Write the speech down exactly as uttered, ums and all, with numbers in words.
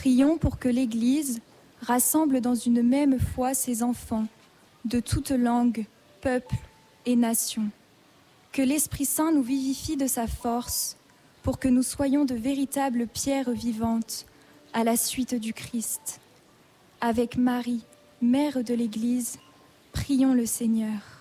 Prions pour que l'Église rassemble dans une même foi ses enfants de toutes langues, peuples et nations. Que l'Esprit Saint nous vivifie de sa force pour que nous soyons de véritables pierres vivantes à la suite du Christ. Avec Marie, Mère de l'Église, prions le Seigneur.